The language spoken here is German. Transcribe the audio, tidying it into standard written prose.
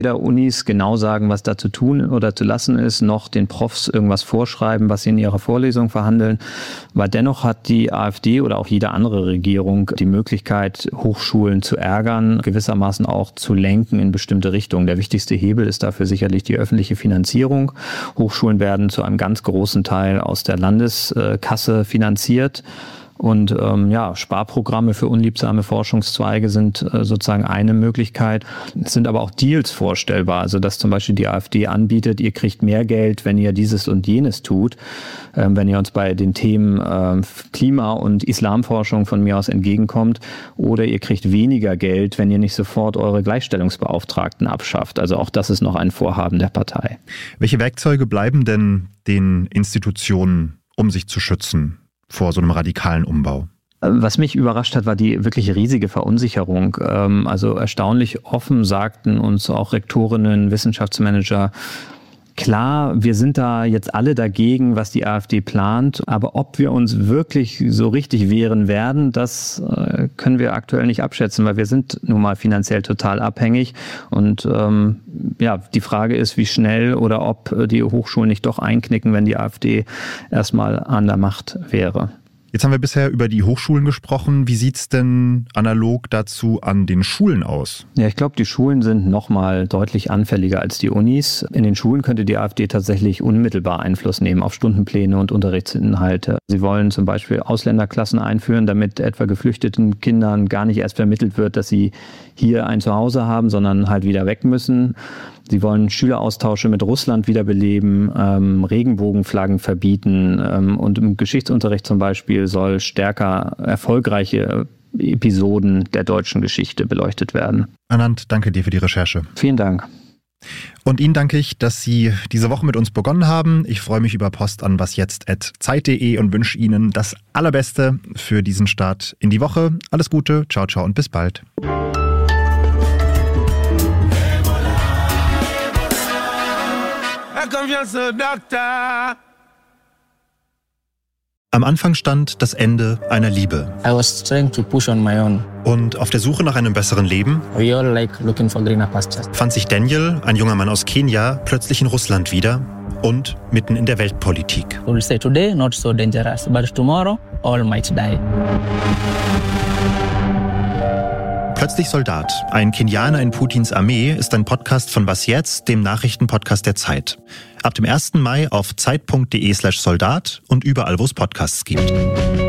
der Unis genau sagen, was da zu tun oder zu lassen ist, noch den Profs irgendwas vorschreiben, was sie in ihrer Vorlesung verhandeln. Weil dennoch hat die AfD oder auch jede andere Regierung die Möglichkeit, Hochschulen zu ärgern, gewissermaßen auch zu lenken in bestimmte Richtungen. Der wichtigste Hebel ist dafür sicherlich die öffentliche Finanzierung. Hochschulen werden zu einem ganz großen Teil aus der Landeskasse finanziert. Und Sparprogramme für unliebsame Forschungszweige sind sozusagen eine Möglichkeit. Es sind aber auch Deals vorstellbar, also dass zum Beispiel die AfD anbietet, ihr kriegt mehr Geld, wenn ihr dieses und jenes tut. Wenn ihr uns bei den Themen Klima- und Islamforschung von mir aus entgegenkommt. Oder ihr kriegt weniger Geld, wenn ihr nicht sofort eure Gleichstellungsbeauftragten abschafft. Also auch das ist noch ein Vorhaben der Partei. Welche Werkzeuge bleiben denn den Institutionen, um sich zu schützen vor so einem radikalen Umbau? Was mich überrascht hat, war die wirklich riesige Verunsicherung. Also erstaunlich offen sagten uns auch Rektorinnen, Wissenschaftsmanager, klar, wir sind da jetzt alle dagegen, was die AfD plant, aber ob wir uns wirklich so richtig wehren werden, das können wir aktuell nicht abschätzen, weil wir sind nun mal finanziell total abhängig und die Frage ist, wie schnell oder ob die Hochschulen nicht doch einknicken, wenn die AfD erstmal an der Macht wäre. Jetzt haben wir bisher über die Hochschulen gesprochen. Wie sieht's denn analog dazu an den Schulen aus? Ja, ich glaube, die Schulen sind noch mal deutlich anfälliger als die Unis. In den Schulen könnte die AfD tatsächlich unmittelbar Einfluss nehmen auf Stundenpläne und Unterrichtsinhalte. Sie wollen zum Beispiel Ausländerklassen einführen, damit etwa geflüchteten Kindern gar nicht erst vermittelt wird, dass sie hier ein Zuhause haben, sondern halt wieder weg müssen. Sie wollen Schüleraustausche mit Russland wiederbeleben, Regenbogenflaggen verbieten und im Geschichtsunterricht zum Beispiel soll stärker erfolgreiche Episoden der deutschen Geschichte beleuchtet werden. Anand, danke dir für die Recherche. Vielen Dank. Und Ihnen danke ich, dass Sie diese Woche mit uns begonnen haben. Ich freue mich über Post an wasjetzt@zeit.de und wünsche Ihnen das Allerbeste für diesen Start in die Woche. Alles Gute, ciao, ciao und bis bald. Am Anfang stand das Ende einer Liebe. I was trying to push on my own. Und auf der Suche nach einem besseren Leben We all like looking for greener pastures. fand sich Daniel, ein junger Mann aus Kenia, plötzlich in Russland wieder und mitten in der Weltpolitik. We will say today not so dangerous, but tomorrow all might die. Plötzlich Soldat, ein Kenianer in Putins Armee, ist ein Podcast von Was Jetzt, dem Nachrichtenpodcast der Zeit. Ab dem 1. Mai auf zeit.de/soldat und überall, wo es Podcasts gibt.